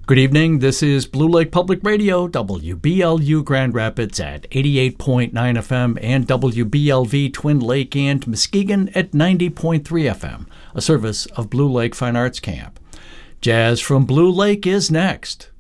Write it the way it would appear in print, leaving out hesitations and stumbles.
Good evening. This is Blue Lake Public Radio, WBLU Grand Rapids at 88.9 FM and WBLV Twin Lake and Muskegon at 90.3 FM, a service of Blue Lake Fine Arts Camp. Jazz from Blue Lake is next.